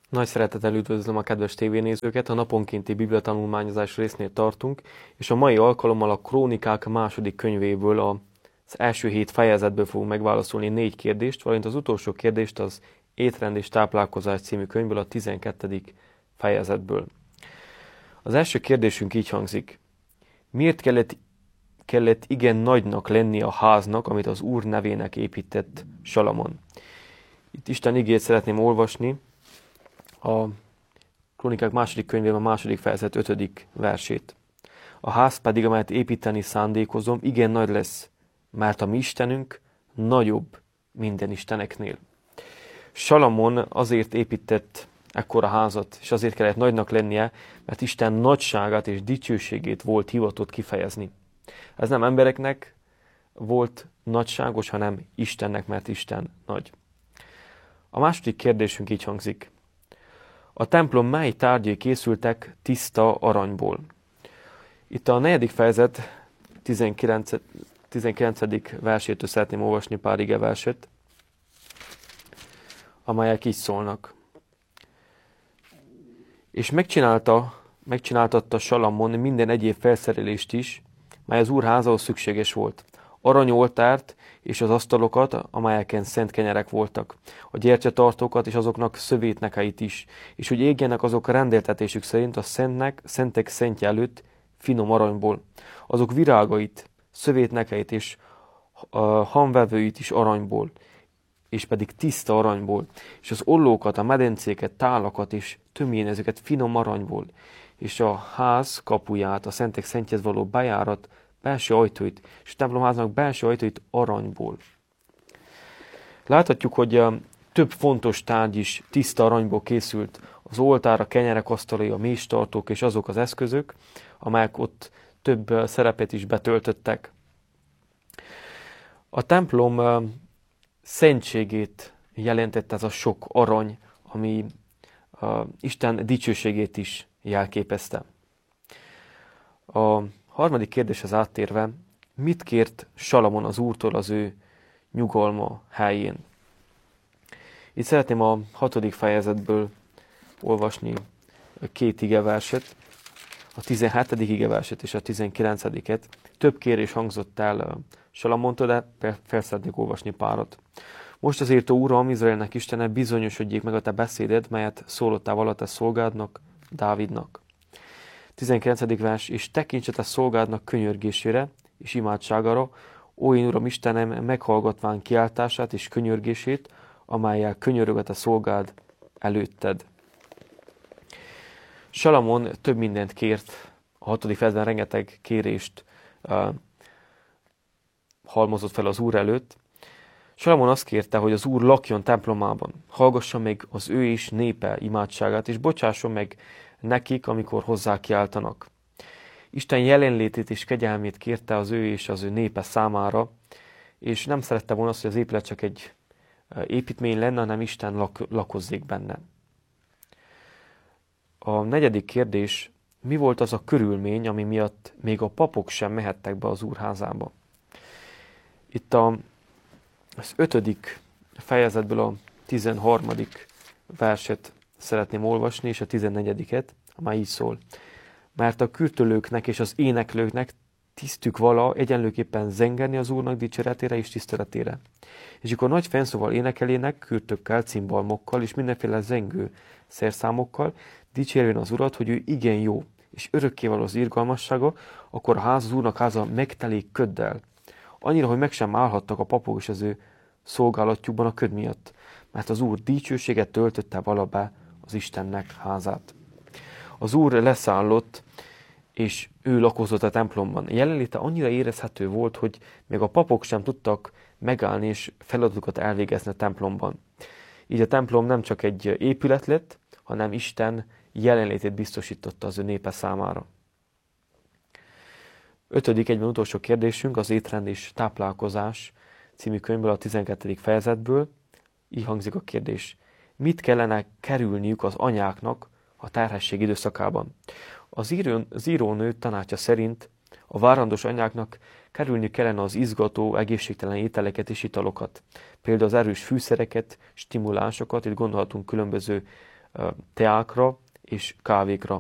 Nagy szeretettel üdvözlöm a kedves tévénézőket, a naponkénti bibliatanulmányozás résznél tartunk, és a mai alkalommal a Krónikák második könyvéből, az első 7 fejezetből fogunk megválaszolni 4 kérdést, valamint az utolsó kérdést az Étrend és táplálkozás című könyvből, a 12. fejezetből. Az első kérdésünk így hangzik: miért kellett igen nagynak lenni a háznak, amit az Úr nevének épített Salamon? Itt Isten igét szeretném olvasni, a Krónikák második könyvében a második fejezet 5. versét. A ház pedig, amelyet építeni szándékozom, igen nagy lesz, mert a mi Istenünk nagyobb minden isteneknél. Salamon azért épített ekkora házat, és azért kellett nagynak lennie, mert Isten nagyságát és dicsőségét volt hivatott kifejezni. Ez nem embereknek volt nagyságos, hanem Istennek, mert Isten nagy. A második kérdésünk így hangzik: a templom mely tárgyai készültek tiszta aranyból? Itt a 4. fejezet 19. versétől szeretném olvasni pár igeverset, amelyek így szólnak. És megcsináltatta Salamon minden egyéb felszerelést is, mely az Úr házához szükséges volt. Aranyoltárt és az asztalokat, amelyeken szent kenyerek voltak, a gyertyatartókat és azoknak szövétnekeit is, és hogy égjenek azok a rendeltetésük szerint a szentek szentje előtt finom aranyból, azok virágait, szövétnekeit és hamvevőit is aranyból, és pedig tiszta aranyból, és az ollókat, a medencéket, tálakat és tömjénezőket finom aranyból, és a ház kapuját, a szentek szentjehez való bejárat, belső ajtóit, és a templomháznak belső ajtóit aranyból. Láthatjuk, hogy több fontos tárgy is tiszta aranyból készült. Az oltár, a kenyerek asztalai, a mézstartók és azok az eszközök, amelyek ott több szerepet is betöltöttek. A templom szentségét jelentett ez a sok arany, ami Isten dicsőségét is jelképezte. A harmadik kérdéshez áttérve, mit kért Salamon az Úrtól az ő nyugalma helyén? Itt szeretném a 6. fejezetből olvasni 2 igeverset, a 17. igeverset és a 19-et. Több kérés hangzott el Salamontól, de fel szeretnék olvasni párat. Most azért, ó Uram, Izraelnek Istene, bizonyosodjék meg a te beszéded, melyet szólottál vala te szolgádnak, Dávidnak. 19. vers, és tekintse te szolgádnak könyörgésére és imádságára, ó én Uram Istenem, meghallgatván kiáltását és könyörgését, amellyel könyörög a te szolgád előtted. Salamon több mindent kért, a 6. fejezetben rengeteg kérést halmozott fel az Úr előtt. Salamon azt kérte, hogy az Úr lakjon templomában, hallgassa meg az ő és népe imádságát, és bocsásson meg nekik, amikor hozzá kiáltanak. Isten jelenlétét és kegyelmét kérte az ő és az ő népe számára, és nem szerette volna azt, hogy az épület csak egy építmény lenne, hanem Isten lakozzék benne. A 4. kérdés, mi volt az a körülmény, ami miatt még a papok sem mehettek be az Úr házába? Itt az 5. fejezetből a 13. verset szeretném olvasni, és a 14-et, amely így szól. Mert a kürtölőknek és az éneklőknek tisztük vala egyenlőképpen zengeni az Úrnak dicséretére és tiszteletére. És akkor nagy fennszóval énekelének, kürtökkel, cimbalmokkal és mindenféle zengő szerszámokkal dicsérjön az Urat, hogy ő igen jó, és örökkévaló az irgalmassága, akkor a ház az Úrnak háza megtelik köddel. Annyira, hogy meg sem állhattak a papok és az ő szolgálatjukban a köd miatt, mert az Úr dicsőséget töltötte vala be az Istennek házát. Az Úr leszállott, és ő lakozott a templomban. Jelenléte annyira érezhető volt, hogy még a papok sem tudtak megállni és feladatukat elvégezni a templomban. Így a templom nem csak egy épület lett, hanem Isten jelenlétét biztosította az ő népe számára. 5. egyben utolsó kérdésünk az Étrend és táplálkozás című könyvből, a 12. fejezetből. Így hangzik a kérdés: mit kellene kerülniük az anyáknak a terhesség időszakában? Az írónő tanácsa szerint a várandós anyáknak kerülni kellene az izgató, egészségtelen ételeket és italokat. Például az erős fűszereket, stimulánsokat, itt gondolhatunk különböző teákra és kávékra.